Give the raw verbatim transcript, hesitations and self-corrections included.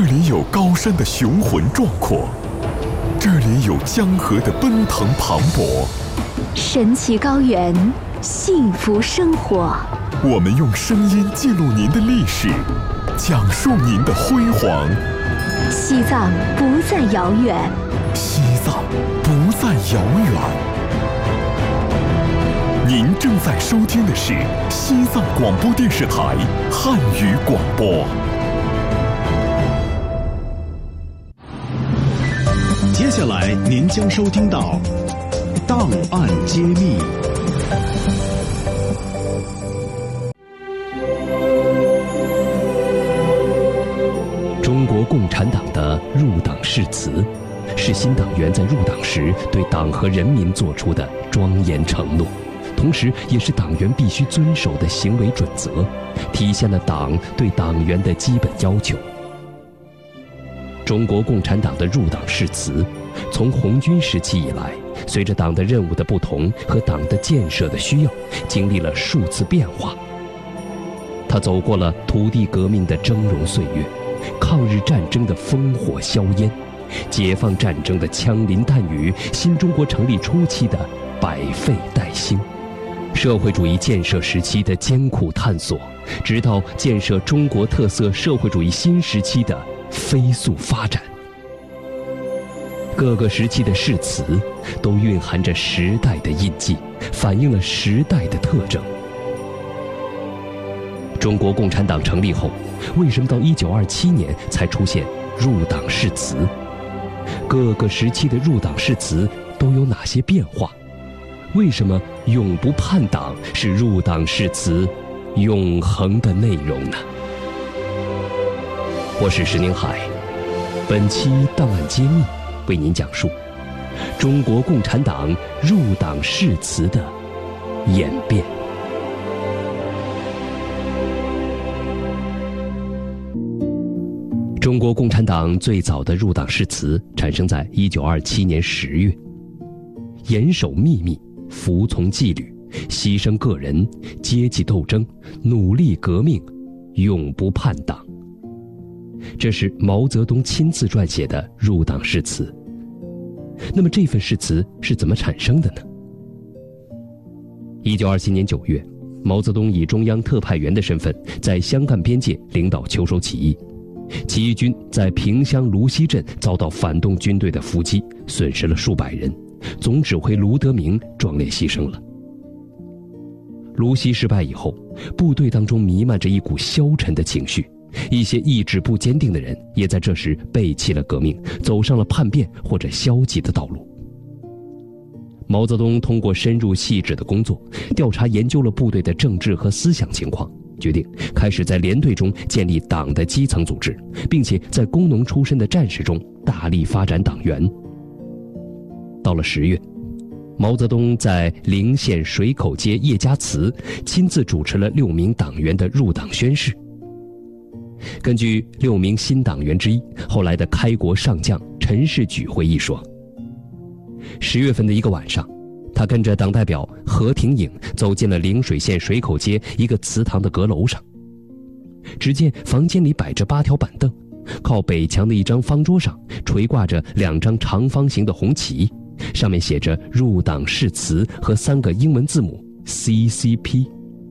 里有高山的雄浑壮阔，这里有江河的奔腾磅礴。 神奇高原，幸福生活。 我们用声音记录您的历史，讲述您的辉煌。 西藏不再遥远， 西藏不再遥远。您正在收听的是西藏广播电视台汉语广播。 接下来您将收听到《档案揭秘》。 中国共产党的入党誓词，是新党员在入党时对党和人民做出的庄严承诺，同时也是党员必须遵守的行为准则，体现了党对党员的基本要求。中国共产党的入党誓词，从红军时期以来，随着党的任务的不同和党的建设的需要，经历了数次变化。他走过了土地革命的峥嵘岁月，抗日战争的烽火硝烟，解放战争的枪林弹雨，新中国成立初期的百废待兴，社会主义建设时期的艰苦探索，直到建设中国特色社会主义新时期的飞速发展。各个时期的誓词都蕴含着时代的印记，反映了时代的特征。中国共产党成立后，为什么到一九二七年才出现入党誓词？各个时期的入党誓词都有哪些变化？为什么永不叛党是入党誓词永恒的内容呢？我是石宁海，本期档案揭秘为您讲述中国共产党入党誓词的演变。中国共产党最早的入党誓词产生在一九二七年十月，严守秘密，服从纪律，牺牲个人，阶级斗争，努力革命，永不叛党。这是毛泽东亲自撰写的入党誓词。那么这份誓词是怎么产生的呢？一九二七年九月，毛泽东以中央特派员的身份在湘赣边界领导秋收起义，起义军在萍乡芦溪镇遭到反动军队的伏击，损失了数百人，总指挥卢德铭壮烈牺牲了。芦溪失败以后，部队当中弥漫着一股消沉的情绪，一些意志不坚定的人也在这时背弃了革命，走上了叛变或者消极的道路。毛泽东通过深入细致的工作，调查研究了部队的政治和思想情况，决定开始在连队中建立党的基层组织，并且在工农出身的战士中大力发展党员。到了十月，毛泽东在陵县水口街叶家祠亲自主持了六名党员的入党宣誓。根据六名新党员之一后来的开国上将陈士举回忆说，十月份的一个晚上，他跟着党代表何廷颖走进了陵水县水口街一个祠堂的阁楼上，只见房间里摆着八条板凳，靠北墙的一张方桌上垂挂着两张长方形的红旗，上面写着入党誓词和三个英文字母 C C P。